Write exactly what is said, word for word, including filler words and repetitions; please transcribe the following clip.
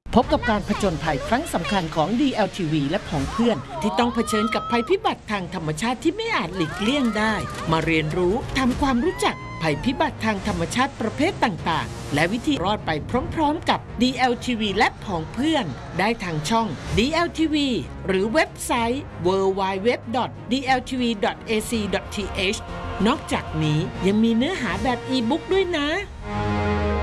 พบกับการผจญภัยครั้งสำคัญของ ดี แอล ที วี และผองเพื่อนที่ต้องเผชิญกับภัยพิบัติทางธรรมชาติที่ไม่อาจหลีกเลี่ยงได้มาเรียนรู้ทำความรู้จักภัยพิบัติทางธรรมชาติประเภทต่างๆและวิธีรอดไปพร้อมๆกับ ดี แอล ที วี และผองเพื่อนได้ทางช่อง ดี แอล ที วี หรือเว็บไซต์ ดับเบิลยู ดับเบิลยู ดับเบิลยู ดอท ดี แอล ที วี ดอท เอ ซี ดอท ที เอช นอกจากนี้ยังมีเนื้อหาแบบอีบุ๊กด้วยนะ